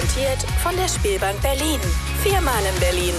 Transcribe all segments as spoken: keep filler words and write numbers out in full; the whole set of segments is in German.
präsentiert von der Spielbank Berlin. Viermal in Berlin.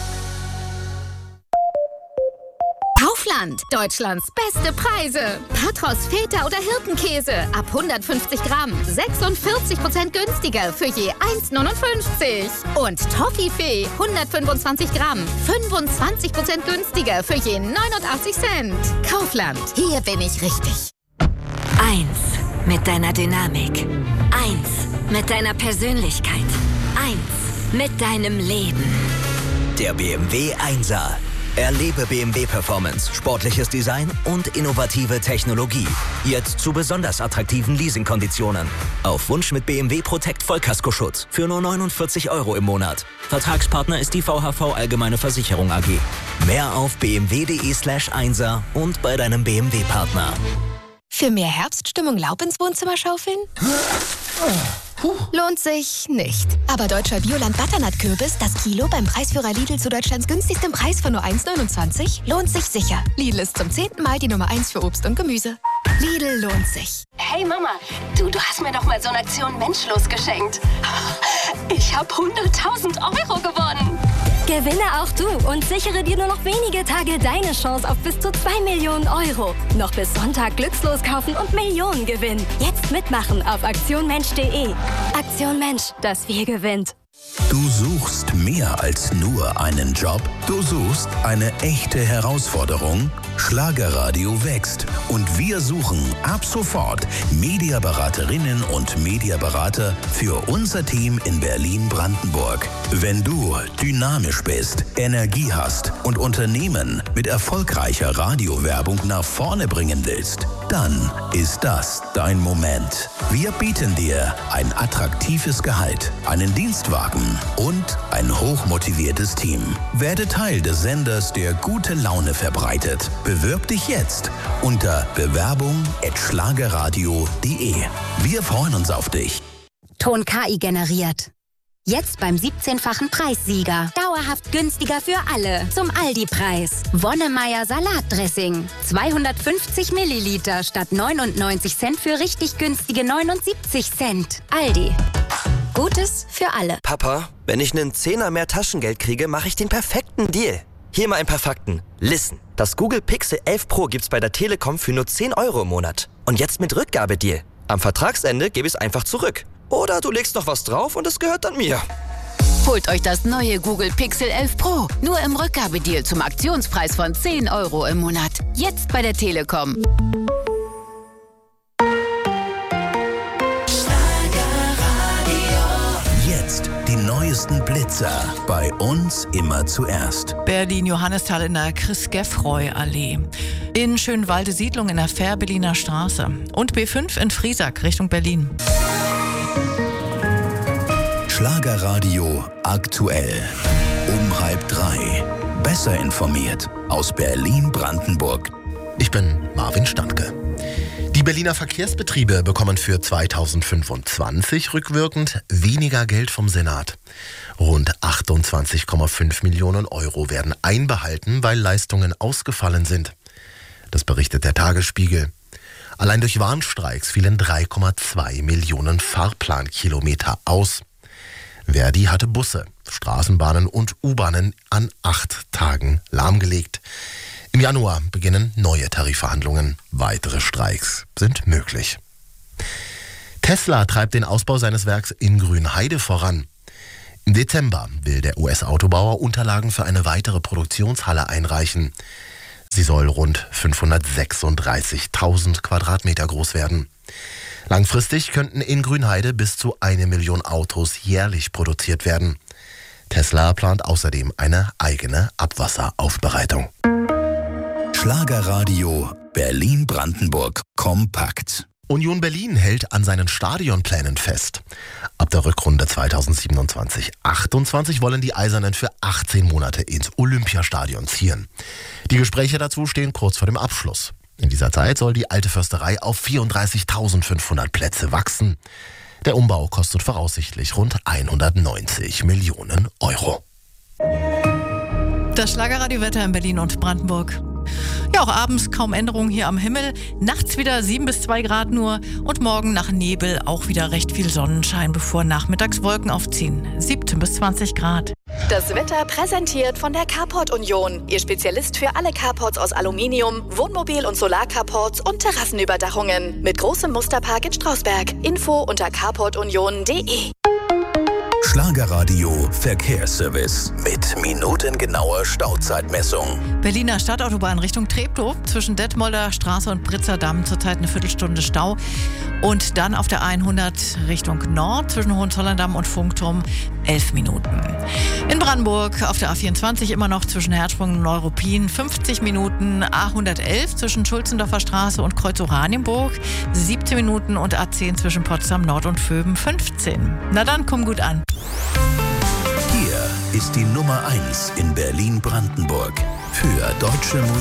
Kaufland, Deutschlands beste Preise. Patros, Feta oder Hirtenkäse ab hundertfünfzig Gramm, sechsundvierzig Prozent günstiger für je eins neunundfünfzig. Und Toffifee, hundertfünfundzwanzig Gramm, fünfundzwanzig Prozent günstiger für je neunundachtzig Cent. Kaufland, hier bin ich richtig. Eins mit deiner Dynamik. Eins mit deiner Persönlichkeit. Eins mit deinem Leben. Der B M W Einser. Erlebe B M W Performance, sportliches Design und innovative Technologie. Jetzt zu besonders attraktiven Leasingkonditionen. Auf Wunsch mit B M W Protect Vollkaskoschutz für nur neunundvierzig Euro im Monat. Vertragspartner ist die V H V Allgemeine Versicherung A G. Mehr auf b m w punkt d e slash einser und bei deinem B M W-Partner. Für mehr Herbststimmung Laub ins Wohnzimmer schaufeln? Lohnt sich nicht. Aber deutscher Bioland Butternut-Kürbis, das Kilo beim Preisführer Lidl zu Deutschlands günstigstem Preis von nur eins neunundzwanzig, lohnt sich sicher. Lidl ist zum zehnten Mal die Nummer eins für Obst und Gemüse. Lidl lohnt sich. Hey Mama, du, du hast mir doch mal so eine Aktion Menschlos geschenkt. Ich habe hunderttausend Euro gewonnen. Gewinne auch du und sichere dir nur noch wenige Tage deine Chance auf bis zu zwei Millionen Euro. Noch bis Sonntag glückslos kaufen und Millionen gewinnen. Jetzt mitmachen auf aktion mensch punkt de. Aktion Mensch, das Wir gewinnt. Du suchst mehr als nur einen Job. Du suchst eine echte Herausforderung. Schlagerradio wächst und wir suchen ab sofort Mediaberaterinnen und Mediaberater für unser Team in Berlin-Brandenburg. Wenn du dynamisch bist, Energie hast und Unternehmen mit erfolgreicher Radiowerbung nach vorne bringen willst, dann ist das dein Moment. Wir bieten dir ein attraktives Gehalt, einen Dienstwagen und ein hochmotiviertes Team. Werde Teil des Senders, der gute Laune verbreitet. Bewirb dich jetzt unter bewerbung at schlagerradio punkt de. Wir freuen uns auf dich. Ton K I generiert. Jetzt beim siebzehnfachen Preissieger. Dauerhaft günstiger für alle. Zum Aldi-Preis. Wonnemeier Salatdressing. zweihundertfünfzig Milliliter statt neunundneunzig Cent für richtig günstige neunundsiebzig Cent. Aldi. Gutes für alle. Papa, wenn ich einen Zehner mehr Taschengeld kriege, mache ich den perfekten Deal. Hier mal ein paar Fakten. Listen. Das Google Pixel elf Pro gibt's bei der Telekom für nur zehn Euro im Monat. Und jetzt mit Rückgabedeal. Am Vertragsende gebe ich es einfach zurück. Oder du legst noch was drauf und es gehört dann mir. Holt euch das neue Google Pixel elf Pro. Nur im Rückgabedeal zum Aktionspreis von zehn Euro im Monat. Jetzt bei der Telekom. Jetzt die neuesten Blitzer. Bei uns immer zuerst. Berlin-Johannisthal in der Chris-Geffroy-Allee. In Schönwalde Siedlung in der Fährberliner Straße. Und B fünf in Friesack Richtung Berlin. Schlagerradio aktuell. Um halb drei. Besser informiert aus Berlin-Brandenburg. Ich bin Marvin Standke. Die Berliner Verkehrsbetriebe bekommen für zweitausendfünfundzwanzig rückwirkend weniger Geld vom Senat. Rund achtundzwanzig Komma fünf Millionen Euro werden einbehalten, weil Leistungen ausgefallen sind. Das berichtet der Tagesspiegel. Allein durch Warnstreiks fielen drei Komma zwei Millionen Fahrplankilometer aus. Verdi hatte Busse, Straßenbahnen und U-Bahnen an acht Tagen lahmgelegt. Im Januar beginnen neue Tarifverhandlungen. Weitere Streiks sind möglich. Tesla treibt den Ausbau seines Werks in Grünheide voran. Im Dezember will der U S-Autobauer Unterlagen für eine weitere Produktionshalle einreichen. Sie soll rund fünfhundertsechsunddreißigtausend Quadratmeter groß werden. Langfristig könnten in Grünheide bis zu eine Million Autos jährlich produziert werden. Tesla plant außerdem eine eigene Abwasseraufbereitung. Schlagerradio Berlin-Brandenburg kompakt. Union Berlin hält an seinen Stadionplänen fest. Ab der Rückrunde zweitausendsiebenundzwanzig achtundzwanzig wollen die Eisernen für achtzehn Monate ins Olympiastadion ziehen. Die Gespräche dazu stehen kurz vor dem Abschluss. In dieser Zeit soll die alte Försterei auf vierunddreißigtausendfünfhundert Plätze wachsen. Der Umbau kostet voraussichtlich rund hundertneunzig Millionen Euro. Das Schlagerradiowetter in Berlin und Brandenburg. Ja, Ja, auch abends kaum Änderungen hier am Himmel. Nachts wieder sieben bis zwei Grad nur und morgen nach Nebel auch wieder recht viel Sonnenschein, bevor nachmittags Wolken aufziehen. siebzehn bis zwanzig Grad. Das Wetter präsentiert von der Carport Union. Ihr Spezialist für alle Carports aus Aluminium, Wohnmobil- und Solarcarports und Terrassenüberdachungen. Mit großem Musterpark in Strausberg. Info unter carport union punkt de. Schlagerradio Verkehrsservice mit minutengenauer Stauzeitmessung. Berliner Stadtautobahn Richtung Treptow zwischen Detmolder Straße und Britzer Damm zurzeit eine Viertelstunde Stau. Und dann auf der hundert Richtung Nord zwischen Hohenzollern-Damm und Funkturm elf Minuten. In Brandenburg auf der A vierundzwanzig immer noch zwischen Herzsprung und Neuruppin fünfzig Minuten, A hundertelf zwischen Schulzendorfer Straße und Kreuz Oranienburg siebzehn Minuten und A zehn zwischen Potsdam Nord und Vöben fünfzehn. Na dann, komm gut an. Hier ist die Nummer eins in Berlin-Brandenburg für deutsche Musik.